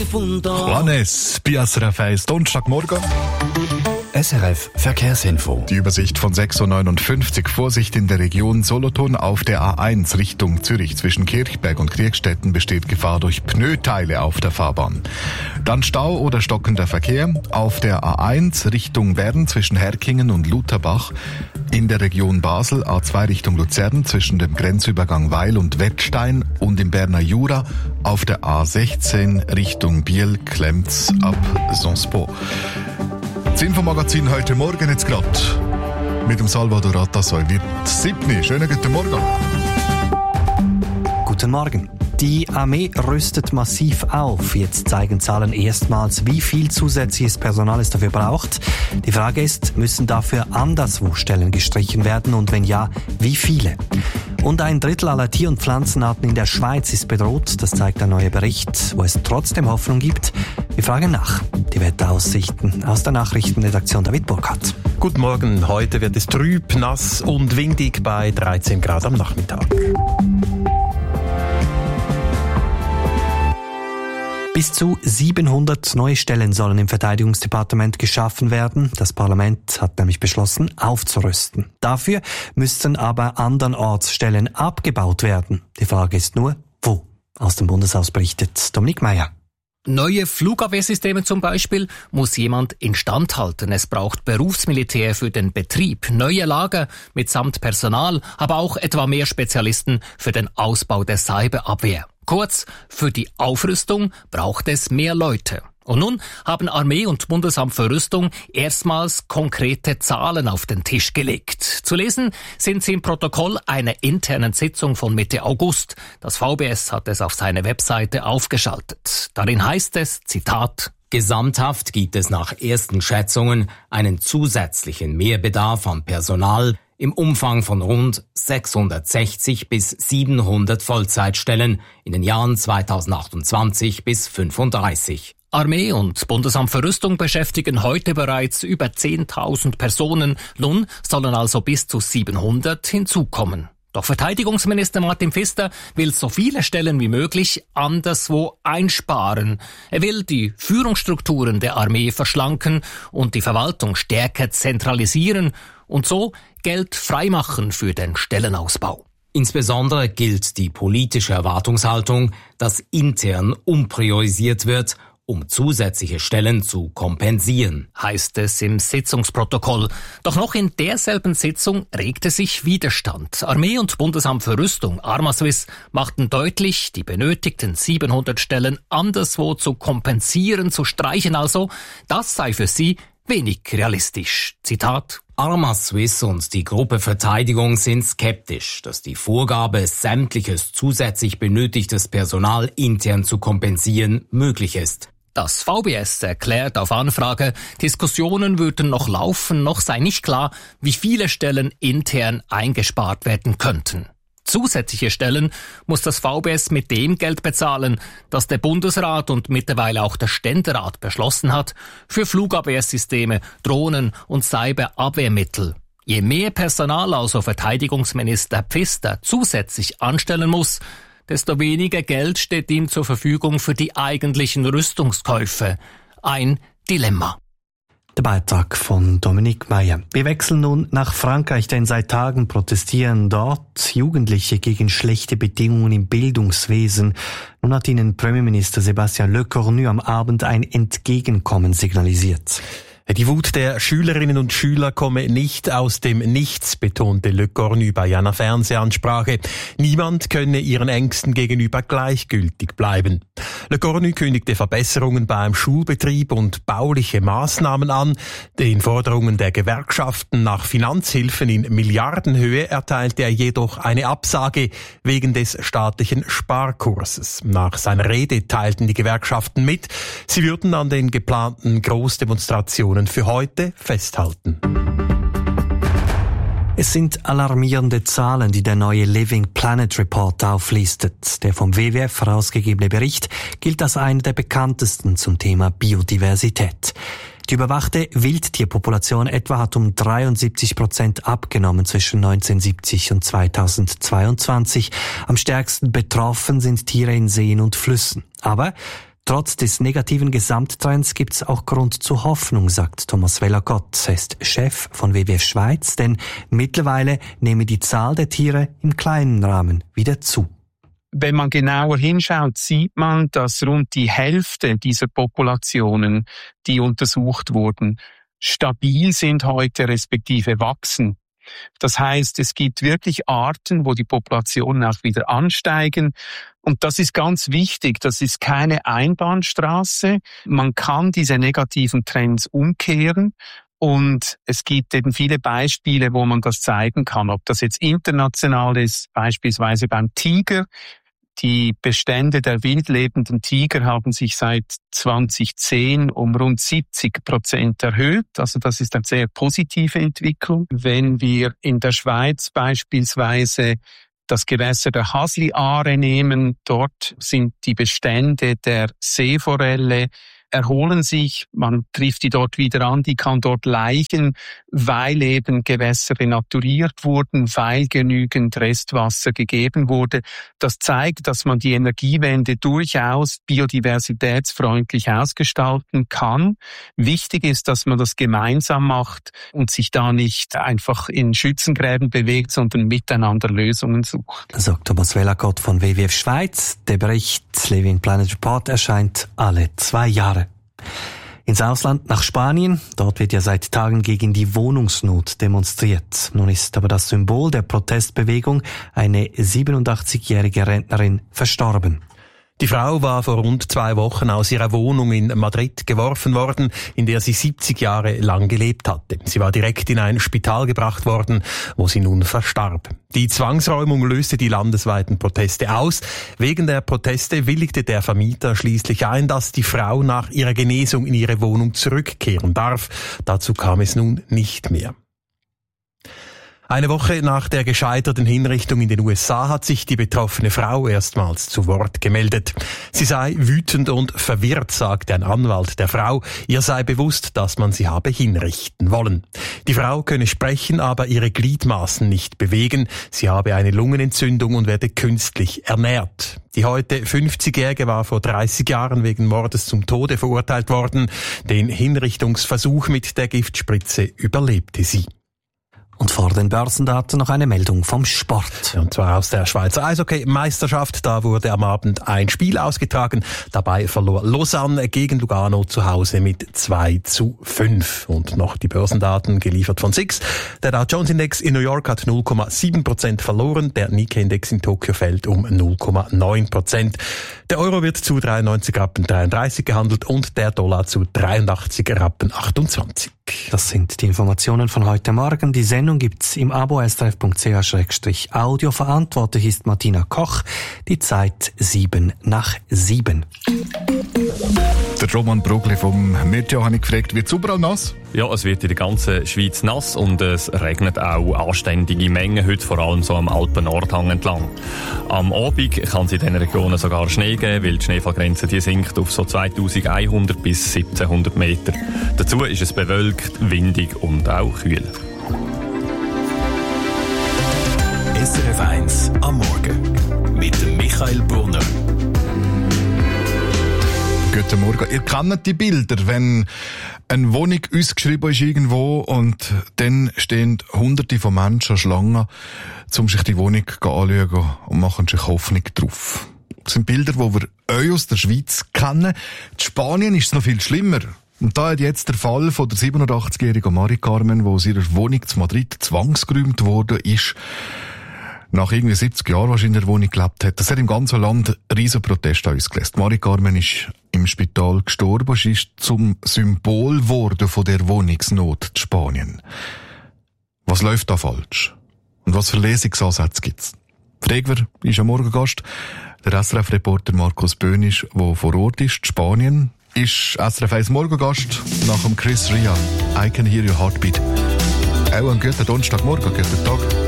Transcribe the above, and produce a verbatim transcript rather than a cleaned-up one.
difunto. Juanes, bei S R F eins, Donnerstagmorgen. S R F Verkehrsinfo. Die Übersicht von sechs Uhr neunundfünfzig. Vorsicht in der Region Solothurn auf der A eins Richtung Zürich. Zwischen Kirchberg und Kriegstetten besteht Gefahr durch Pneuteile auf der Fahrbahn. Dann Stau oder stockender Verkehr auf der A eins Richtung Bern zwischen Herkingen und Lutherbach. In der Region Basel A zwei Richtung Luzern zwischen dem Grenzübergang Weil und Wettstein und im Berner Jura auf der A sechzehn Richtung Biel klemmt's ab Sonspo. Das Infomagazin heute Morgen jetzt gerade mit dem Salvador Atasoy wird siebni. Schönen guten Morgen. Guten Morgen. Die Armee rüstet massiv auf. Jetzt zeigen Zahlen erstmals, wie viel zusätzliches Personal es dafür braucht. Die Frage ist, müssen dafür anderswo Stellen gestrichen werden und wenn ja, wie viele? Und ein Drittel aller Tier- und Pflanzenarten in der Schweiz ist bedroht. Das zeigt ein neuer Bericht, wo es trotzdem Hoffnung gibt. Wir fragen nach. Die Wetteraussichten aus der Nachrichtenredaktion David Burkhardt. Guten Morgen. Heute wird es trüb, nass und windig bei dreizehn Grad am Nachmittag. Bis zu siebenhundert neue Stellen sollen im Verteidigungsdepartement geschaffen werden. Das Parlament hat nämlich beschlossen, aufzurüsten. Dafür müssten aber andernorts Stellen abgebaut werden. Die Frage ist nur, wo? Aus dem Bundeshaus berichtet Dominik Meyer. Neue Flugabwehrsysteme zum Beispiel muss jemand instand halten. Es braucht Berufsmilitär für den Betrieb, neue Lager mitsamt Personal, aber auch etwa mehr Spezialisten für den Ausbau der Cyberabwehr. Kurz, für die Aufrüstung braucht es mehr Leute. Und nun haben Armee und Bundesamt für Rüstung erstmals konkrete Zahlen auf den Tisch gelegt. Zu lesen sind sie im Protokoll einer internen Sitzung von Mitte August. Das V B S hat es auf seine Webseite aufgeschaltet. Darin heißt es, Zitat, Gesamthaft gibt es nach ersten Schätzungen einen zusätzlichen Mehrbedarf an Personal im Umfang von rund sechshundertsechzig bis siebenhundert Vollzeitstellen in den Jahren zweitausendachtundzwanzig bis fünfunddreißig. Armee und Bundesamt für Rüstung beschäftigen heute bereits über zehntausend Personen. Nun sollen also bis zu siebenhundert hinzukommen. Doch Verteidigungsminister Martin Pfister will so viele Stellen wie möglich anderswo einsparen. Er will die Führungsstrukturen der Armee verschlanken und die Verwaltung stärker zentralisieren und so Geld freimachen für den Stellenausbau. Insbesondere gilt die politische Erwartungshaltung, dass intern umpriorisiert wird, um zusätzliche Stellen zu kompensieren, heißt es im Sitzungsprotokoll. Doch noch in derselben Sitzung regte sich Widerstand. Armee und Bundesamt für Rüstung, Armaswiss, machten deutlich, die benötigten siebenhundert Stellen anderswo zu kompensieren, zu streichen also, das sei für sie wenig realistisch. Zitat: Armaswiss und die Gruppe Verteidigung sind skeptisch, dass die Vorgabe, sämtliches zusätzlich benötigtes Personal intern zu kompensieren, möglich ist. Das V B S erklärt auf Anfrage, Diskussionen würden noch laufen, noch sei nicht klar, wie viele Stellen intern eingespart werden könnten. Zusätzliche Stellen muss das V B S mit dem Geld bezahlen, das der Bundesrat und mittlerweile auch der Ständerat beschlossen hat, für Flugabwehrsysteme, Drohnen und Cyberabwehrmittel. Je mehr Personal also Verteidigungsminister Pfister zusätzlich anstellen muss, desto weniger Geld steht ihm zur Verfügung für die eigentlichen Rüstungskäufe. Ein Dilemma. Der Beitrag von Dominik Meyer. Wir wechseln nun nach Frankreich, denn seit Tagen protestieren dort Jugendliche gegen schlechte Bedingungen im Bildungswesen. Nun hat ihnen Premierminister Sébastien Lecornu am Abend ein Entgegenkommen signalisiert. Die Wut der Schülerinnen und Schüler komme nicht aus dem Nichts, betonte Lecornu bei einer Fernsehansprache. Niemand könne ihren Ängsten gegenüber gleichgültig bleiben. Lecornu kündigte Verbesserungen beim Schulbetrieb und bauliche Maßnahmen an. Den Forderungen der Gewerkschaften nach Finanzhilfen in Milliardenhöhe erteilte er jedoch eine Absage wegen des staatlichen Sparkurses. Nach seiner Rede teilten die Gewerkschaften mit, sie würden an den geplanten Großdemonstrationen für heute festhalten. Es sind alarmierende Zahlen, die der neue Living Planet Report auflistet. Der vom W W F herausgegebene Bericht gilt als einer der bekanntesten zum Thema Biodiversität. Die überwachte Wildtierpopulation etwa hat um dreiundsiebzig Prozent abgenommen zwischen neunzehnhundertsiebzig und zweitausendzweiundzwanzig. Am stärksten betroffen sind Tiere in Seen und Flüssen. Aber Trotz des negativen Gesamttrends gibt es auch Grund zur Hoffnung, sagt Thomas Wellergott. Er ist Chef von W W F Schweiz, denn mittlerweile nehme die Zahl der Tiere im kleinen Rahmen wieder zu. Wenn man genauer hinschaut, sieht man, dass rund die Hälfte dieser Populationen, die untersucht wurden, stabil sind heute respektive wachsen. Das heißt, es gibt wirklich Arten, wo die Populationen auch wieder ansteigen. Und das ist ganz wichtig. Das ist keine Einbahnstraße. Man kann diese negativen Trends umkehren. Und es gibt eben viele Beispiele, wo man das zeigen kann. Ob das jetzt international ist, beispielsweise beim Tiger. Die Bestände der wildlebenden Tiger haben sich seit zweitausendzehn um rund siebzig Prozent erhöht. Also das ist eine sehr positive Entwicklung. Wenn wir in der Schweiz beispielsweise das Gewässer der Hasli-Aare nehmen, dort sind die Bestände der Seeforelle erholen sich, man trifft die dort wieder an, die kann dort laichen, weil eben Gewässer renaturiert wurden, weil genügend Restwasser gegeben wurde. Das zeigt, dass man die Energiewende durchaus biodiversitätsfreundlich ausgestalten kann. Wichtig ist, dass man das gemeinsam macht und sich da nicht einfach in Schützengräben bewegt, sondern miteinander Lösungen sucht. Sagt Thomas Wellergott von W W F Schweiz. Der Bericht Living Planet Report erscheint alle zwei Jahre. Ins Ausland, nach Spanien. Dort wird ja seit Tagen gegen die Wohnungsnot demonstriert. Nun ist aber das Symbol der Protestbewegung, eine siebenundachtzigjährige Rentnerin, verstorben. Die Frau war vor rund zwei Wochen aus ihrer Wohnung in Madrid geworfen worden, in der sie siebzig Jahre lang gelebt hatte. Sie war direkt in ein Spital gebracht worden, wo sie nun verstarb. Die Zwangsräumung löste die landesweiten Proteste aus. Wegen der Proteste willigte der Vermieter schließlich ein, dass die Frau nach ihrer Genesung in ihre Wohnung zurückkehren darf. Dazu kam es nun nicht mehr. Eine Woche nach der gescheiterten Hinrichtung in den U S A hat sich die betroffene Frau erstmals zu Wort gemeldet. Sie sei wütend und verwirrt, sagte ein Anwalt der Frau. Ihr sei bewusst, dass man sie habe hinrichten wollen. Die Frau könne sprechen, aber ihre Gliedmaßen nicht bewegen. Sie habe eine Lungenentzündung und werde künstlich ernährt. Die heute fünfzigjährige war vor dreißig Jahren wegen Mordes zum Tode verurteilt worden. Den Hinrichtungsversuch mit der Giftspritze überlebte sie. Und vor den Börsendaten noch eine Meldung vom Sport. Und zwar aus der Schweizer Eishockey-Meisterschaft. Da wurde am Abend ein Spiel ausgetragen. Dabei verlor Lausanne gegen Lugano zu Hause mit zwei zu fünf. Und noch die Börsendaten geliefert von S I X. Der Dow Jones Index in New York hat null Komma sieben Prozent verloren. Der Nikkei Index in Tokio fällt um null Komma neun Prozent. Der Euro wird zu dreiundneunzig Rappen dreiunddreißig gehandelt und der Dollar zu dreiundachtzig Rappen achtundzwanzig. Das sind die Informationen von heute Morgen. Die Sendung gibt's im Abo s r f punkt c h slash audio. Verantwortlich ist Martina Koch. Die Zeit sieben nach sieben. Der Roman Brugli vom Meteo habe ich gefragt, wird es überall nass? Ja, es wird in der ganzen Schweiz nass und es regnet auch anständige Mengen, heute vor allem so am Alpen-Nordhang entlang. Am Abend kann es in diesen Regionen sogar Schnee geben, weil die Schneefallgrenze die sinkt auf so zweitausendeinhundert bis siebzehnhundert Meter. Dazu ist es bewölkt, windig und auch kühl. S R F eins am Morgen mit dem Michael Brunner. Guten Morgen. Ihr kennt die Bilder, wenn eine Wohnung ausgeschrieben ist irgendwo und dann stehen hunderte von Menschen Schlangen, um sich die Wohnung anzuschauen und machen sich Hoffnung drauf. Das sind Bilder, die wir euch aus der Schweiz kennen. In Spanien ist es noch viel schlimmer. Und da hat jetzt der Fall von der siebenundachtzigjährigen Mari Carmen, die aus ihrer Wohnung zu Madrid zwangsgeräumt worden ist, nach irgendwie siebzig Jahren, was in der Wohnung gelebt hat. Das hat im ganzen Land riesen Proteste ausgelöst. Mari Carmen ist im Spital gestorben. Sie ist zum Symbol geworden von der Wohnungsnot in Spanien. Was läuft da falsch? Und was für Lesungsansätze gibt's? Fregwer ist am Morgengast. Der S R F-Reporter Markus Böhnisch, der vor Ort ist, in Spanien, ist S R F eins Morgengast nach dem Chris Ria. I Can Hear Your Heartbeat. Auch einen guten Donnerstagmorgen, guten Tag.